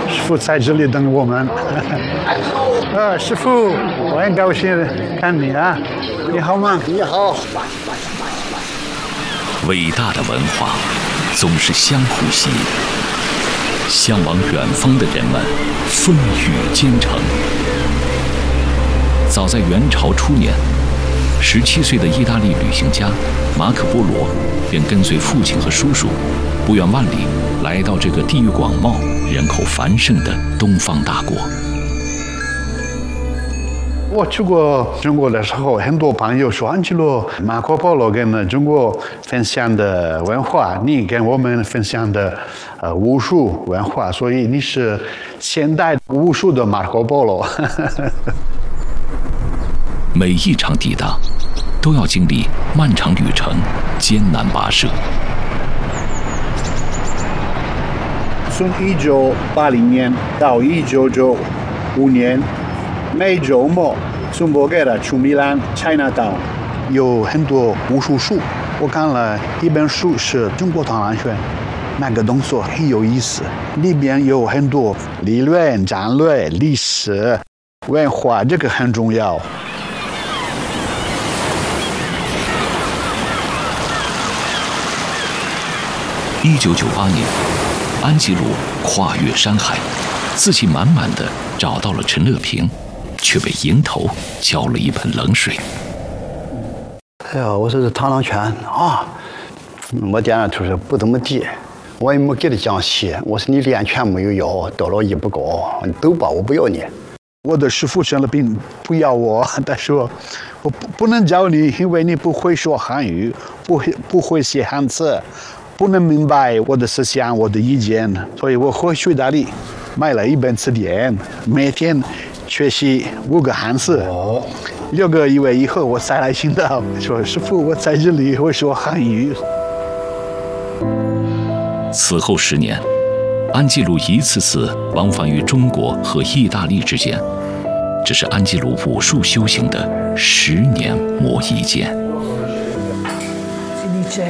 师傅在这里等我们。师傅，我很高兴看你啊，你好吗？ 你好。 伟大的文化总是相互吸引，向往远方的人们风雨兼程。早在元朝初年，17岁的意大利旅行家马可·波罗便跟随父亲和叔叔，不远万里来到这个地域广袤、人口繁盛的东方大国。 我去过中国的时候，很多朋友说安吉罗、马可·波罗跟中国分享的文化，你跟我们分享的武术文化，所以你是现代武术的马可·波罗。 每一场抵达，都要经历漫长旅程、艰难跋涉。 从1980年到1995年，每周末从博格的去米兰 Chinatown 有很多武术书。我看了一本书是中国螳螂拳，那个动作很有意思，里边有很多理论、战略、历史、文化，这个很重要。 1998年，安吉鲁跨越山海，自信满满的找到了陈乐平，却被迎头浇了一盆冷水。 哎呀，我说这螳螂拳啊，我点上头说不怎么地，我也没给他讲戏。我说你练拳没有要，到了一不高，你走吧，我不要你。 我的师傅生了病，不要我，他说我不能教你，因为你不会说汉语，不会写汉字。不能明白我的思想，我的意见，所以我回去意大利买了一本词典，每天学习5个汉字。6个月以后，我才来青岛，说师傅，我在这里会说汉语。 此后10年，安吉鲁一次次往返于中国和意大利之间，这是安吉鲁武术修行的10年磨一剑。